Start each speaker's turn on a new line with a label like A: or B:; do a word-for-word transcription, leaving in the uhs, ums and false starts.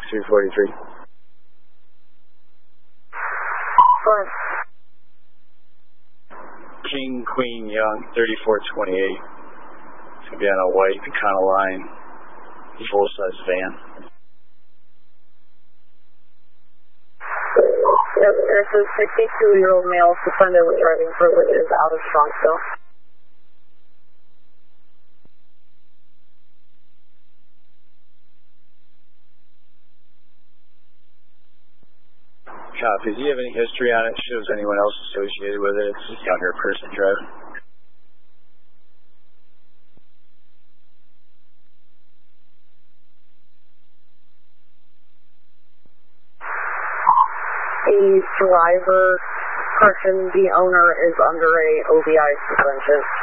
A: two forty-three.
B: Front.
A: King, Queen, Young, thirty-four twenty-eight. It's going to be on a white Econoline, full-size van.
B: Yep, there's a sixty-two-year-old male suspended with driving privileges out of Strongsville.
A: Copy. Do you have any history on it? Shows anyone else associated with it? It's a younger person driving.
B: The driver, person, the owner is under a O B I suspension.